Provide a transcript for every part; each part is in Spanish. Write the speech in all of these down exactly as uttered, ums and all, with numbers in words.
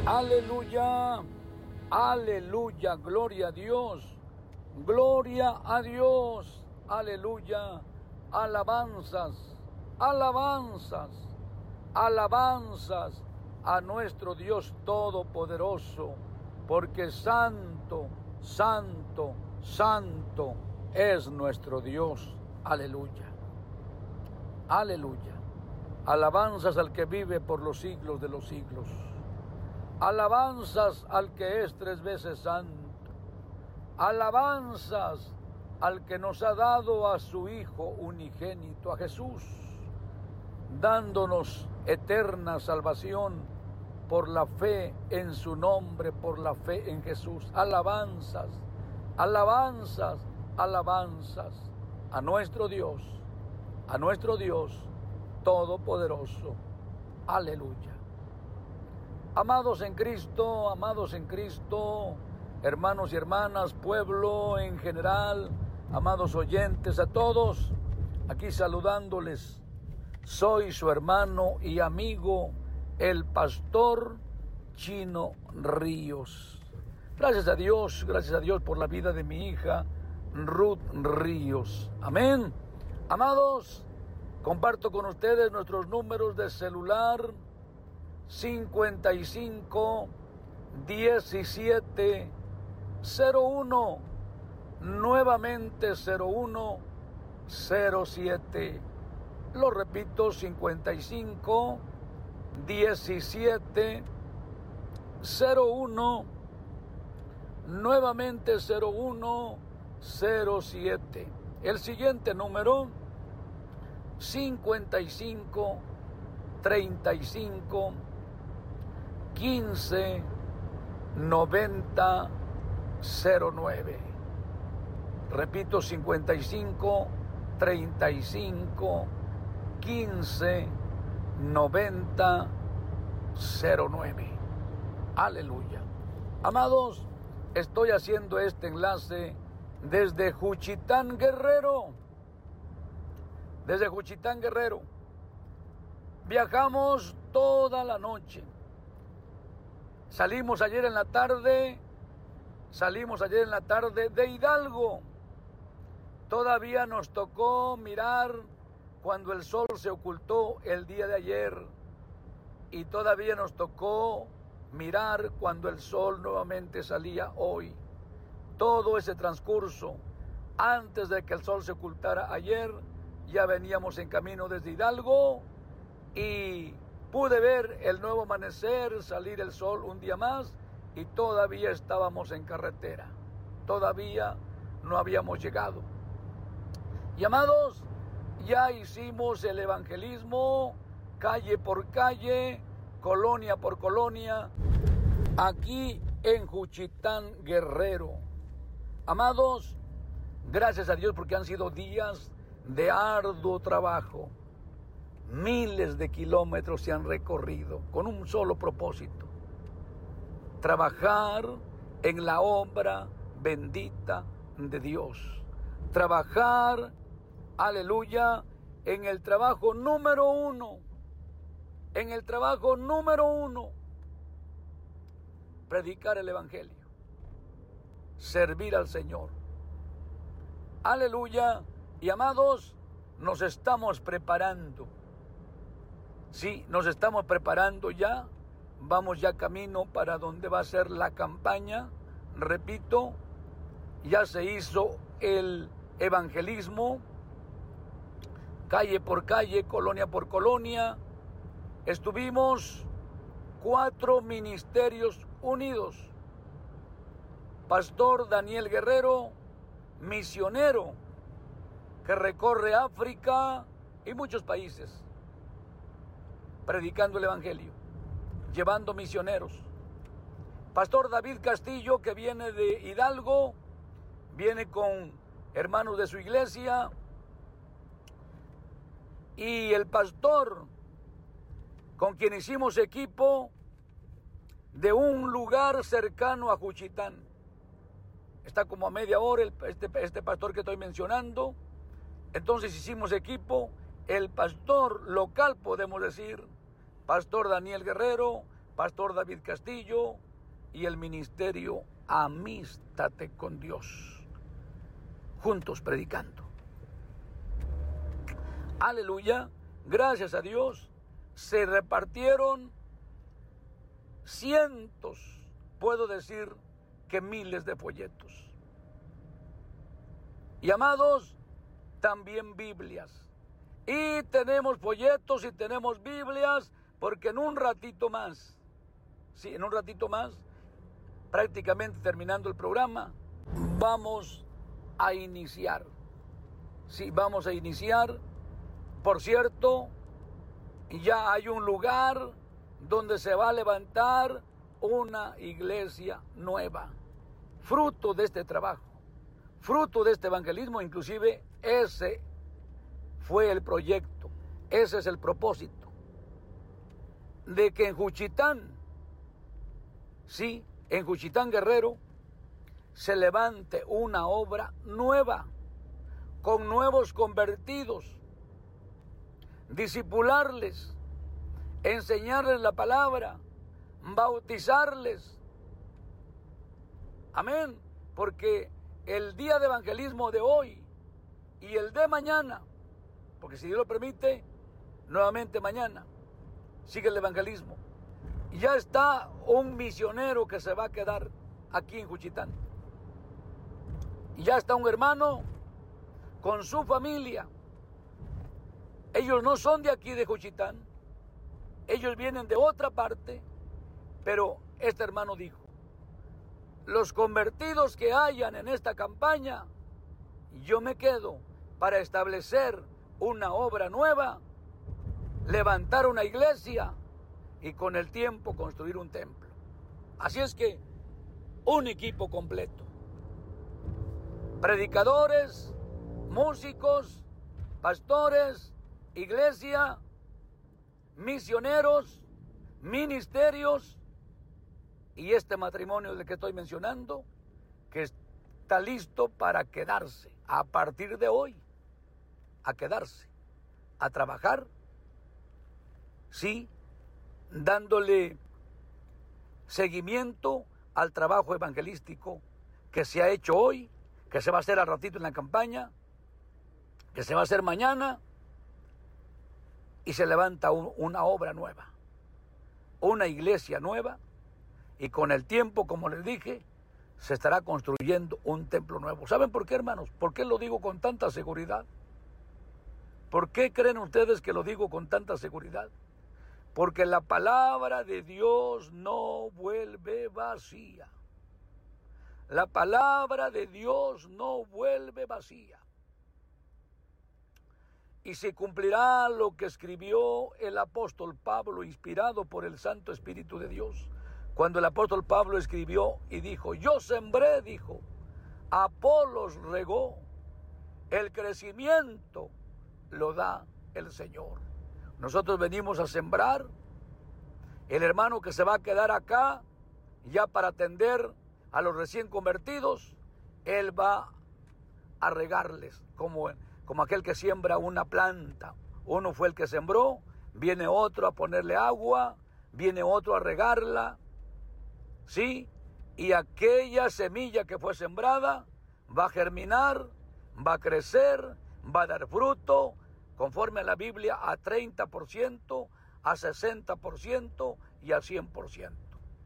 Aleluya, aleluya, gloria a Dios, gloria a Dios, aleluya, alabanzas, alabanzas, alabanzas a nuestro Dios Todopoderoso, porque santo, santo, santo es nuestro Dios, aleluya, aleluya, alabanzas al que vive por los siglos de los siglos. Alabanzas al que es tres veces santo. Alabanzas al que nos ha dado a su Hijo unigénito, a Jesús, dándonos eterna salvación por la fe en su nombre, por la fe en Jesús. Alabanzas, alabanzas, alabanzas a nuestro Dios, a nuestro Dios Todopoderoso. Aleluya. Amados en Cristo, amados en Cristo, hermanos y hermanas, pueblo en general, amados oyentes, a todos, aquí saludándoles, soy su hermano y amigo, el pastor Chino Ríos. Gracias a Dios, gracias a Dios por la vida de mi hija, Ruth Ríos. Amén. Amados, comparto con ustedes nuestros números de celular, cincuenta y cinco, diecisiete, cero uno, nuevamente cero uno, cero siete. Lo repito, cincuenta y cinco, diecisiete, cero uno, nuevamente cero uno, cero siete. El siguiente número, cincuenta y cinco, treinta y cinco, quince, noventa, cero nueve. Repito, cincuenta y cinco, treinta y cinco, quince, noventa, cero nueve. Aleluya. Amados, estoy haciendo este enlace desde Juchitán, Guerrero. Desde Juchitán, Guerrero. Viajamos toda la noche. Salimos ayer en la tarde, salimos ayer en la tarde de Hidalgo. Todavía nos tocó mirar cuando el sol se ocultó el día de ayer y todavía nos tocó mirar cuando el sol nuevamente salía hoy. Todo ese transcurso, antes de que el sol se ocultara ayer, ya veníamos en camino desde Hidalgo y pude ver el nuevo amanecer, salir el sol un día más y todavía estábamos en carretera. Todavía no habíamos llegado. Y amados, ya hicimos el evangelismo calle por calle, colonia por colonia, aquí en Juchitán, Guerrero. Amados, gracias a Dios porque han sido días de arduo trabajo. Miles de kilómetros se han recorrido con un solo propósito: trabajar en la obra bendita de Dios. Trabajar, aleluya, en el trabajo número uno. En el trabajo número uno. Predicar el evangelio. Servir al Señor. Aleluya. Y amados, nos estamos preparando. Sí, nos estamos preparando ya, vamos ya camino para donde va a ser la campaña. Repito, ya se hizo el evangelismo, calle por calle, colonia por colonia. Estuvimos cuatro ministerios unidos. Pastor Daniel Guerrero, misionero, que recorre África y muchos países, predicando el evangelio, llevando misioneros. Pastor David Castillo, que viene de Hidalgo, viene con hermanos de su iglesia. Y el pastor con quien hicimos equipo de un lugar cercano a Juchitán. Está como a media hora el, este, este pastor que estoy mencionando. Entonces hicimos equipo. El pastor local, podemos decir, Pastor Daniel Guerrero, Pastor David Castillo y el ministerio Amístate con Dios, juntos predicando. Aleluya, gracias a Dios, se repartieron cientos, puedo decir que miles de folletos. Y amados, también Biblias. Y tenemos folletos y tenemos Biblias, porque en un ratito más, sí, en un ratito más, prácticamente terminando el programa, vamos a iniciar. Sí, vamos a iniciar. Por cierto, ya hay un lugar donde se va a levantar una iglesia nueva, fruto de este trabajo, fruto de este evangelismo. Inclusive ese fue el proyecto, ese es el propósito, de que en Juchitán, sí, en Juchitán Guerrero, se levante una obra nueva, con nuevos convertidos, discipularles, enseñarles la palabra, bautizarles. Amén, porque el día de evangelismo de hoy y el de mañana, porque si Dios lo permite, nuevamente mañana sigue el evangelismo. Y ya está un misionero que se va a quedar aquí en Juchitán. Y ya está un hermano con su familia. Ellos no son de aquí de Juchitán, ellos vienen de otra parte, pero este hermano dijo: los convertidos que hayan en esta campaña, yo me quedo para establecer una obra nueva, levantar una iglesia y con el tiempo construir un templo. Así es que un equipo completo, predicadores, músicos, pastores, iglesia, misioneros, ministerios, y este matrimonio del que estoy mencionando, que está listo para quedarse a partir de hoy, a quedarse, a trabajar, sí, dándole seguimiento al trabajo evangelístico que se ha hecho hoy, que se va a hacer al ratito en la campaña, que se va a hacer mañana, y se levanta un, una obra nueva, una iglesia nueva, y con el tiempo, como les dije, se estará construyendo un templo nuevo. ¿Saben por qué, hermanos? ¿Por qué lo digo con tanta seguridad? ¿Por qué creen ustedes que lo digo con tanta seguridad? Porque la palabra de Dios no vuelve vacía. La palabra de Dios no vuelve vacía. Y se cumplirá lo que escribió el apóstol Pablo, inspirado por el Santo Espíritu de Dios. Cuando el apóstol Pablo escribió y dijo: yo sembré, dijo, Apolos regó, el crecimiento lo da el Señor. Nosotros venimos a sembrar. El hermano que se va a quedar acá, ya para atender a los recién convertidos, él va a regarles, como, como aquel que siembra una planta. Uno fue el que sembró, viene otro a ponerle agua, viene otro a regarla, ¿sí? Y aquella semilla que fue sembrada va a germinar, va a crecer, va a dar fruto, conforme a la Biblia, a treinta por ciento, a sesenta por ciento y a cien por ciento.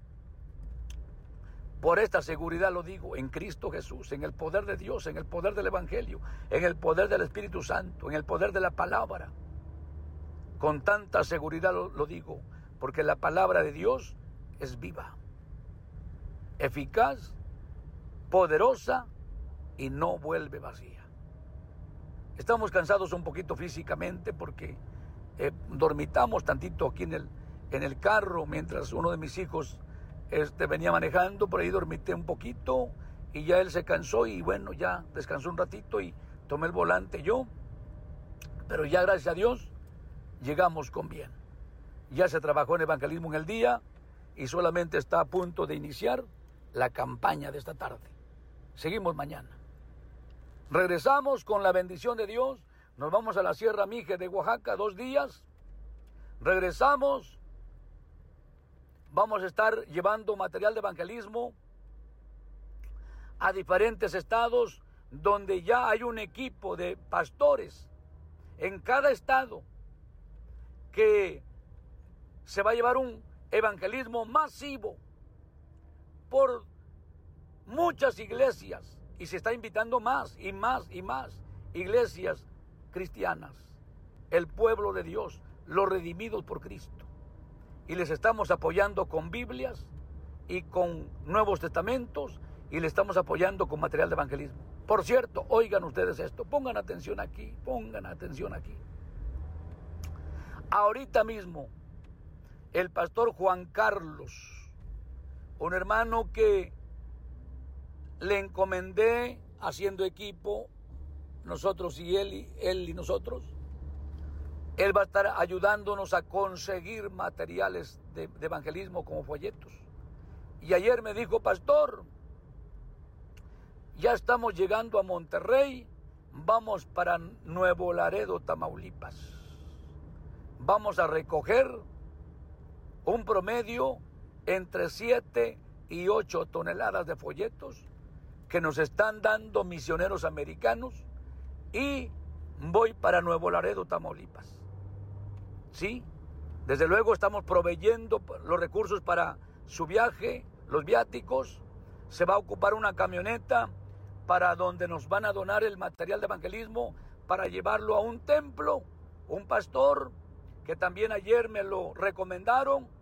Por esta seguridad lo digo, en Cristo Jesús, en el poder de Dios, en el poder del Evangelio, en el poder del Espíritu Santo, en el poder de la palabra. Con tanta seguridad lo, lo digo, porque la palabra de Dios es viva, eficaz, poderosa y no vuelve vacía. Estamos cansados un poquito físicamente porque eh, dormitamos tantito aquí en el, en el carro mientras uno de mis hijos este, venía manejando. Por ahí dormité un poquito y ya él se cansó y bueno, ya descansó un ratito y tomé el volante yo. Pero ya, gracias a Dios, llegamos con bien. Ya se trabajó en evangelismo en el día y solamente está a punto de iniciar la campaña de esta tarde. Seguimos mañana. Regresamos con la bendición de Dios. Nos vamos a la Sierra Mije de Oaxaca dos días. Regresamos Vamos a estar llevando material de evangelismo a diferentes estados donde ya hay un equipo de pastores en cada estado que se va a llevar un evangelismo masivo por muchas iglesias y se está invitando más y más y más iglesias cristianas, el pueblo de Dios, los redimidos por Cristo. Y les estamos apoyando con Biblias y con Nuevos Testamentos y le estamos apoyando con material de evangelismo. Por cierto, oigan ustedes esto, pongan atención aquí, pongan atención aquí. Ahorita mismo, el pastor Juan Carlos, un hermano que le encomendé haciendo equipo, nosotros y él, y él y nosotros, él va a estar ayudándonos a conseguir materiales de, de evangelismo como folletos. Y ayer me dijo, pastor, ya estamos llegando a Monterrey, vamos para Nuevo Laredo, Tamaulipas. Vamos a recoger un promedio entre siete y ocho toneladas de folletos que nos están dando misioneros americanos y voy para Nuevo Laredo, Tamaulipas. Sí, desde luego estamos proveyendo los recursos para su viaje, los viáticos. Se va a ocupar una camioneta para donde nos van a donar el material de evangelismo para llevarlo a un templo, un pastor que también ayer me lo recomendaron,